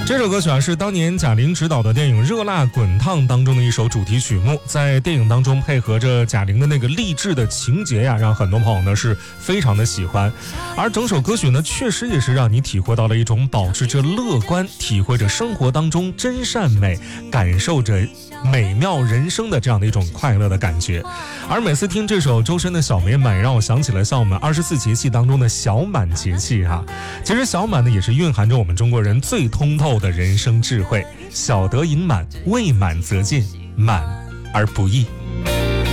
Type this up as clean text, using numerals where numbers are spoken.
这首歌曲是当年贾玲执导的电影《热辣滚烫》当中的一首主题曲目，在电影当中配合着贾玲的那个励志的情节让很多朋友呢是非常的喜欢。而整首歌曲呢，确实也是让你体会到了一种保持着乐观，体会着生活当中真善美，感受着美妙人生的这样的一种快乐的感觉。而每次听这首周深的小美满，让我想起了像我们24节气当中的小满节气其实小满呢，也是蕴含着我们中国人最通透的人生智慧，小得盈满，未满则尽，满而不溢。